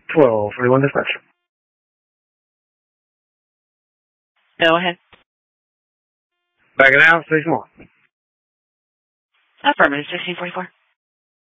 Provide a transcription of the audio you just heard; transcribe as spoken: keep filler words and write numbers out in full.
twelve forty-one dispatch. Go ahead. Back it out, six more. Affirmative, sixteen forty-four.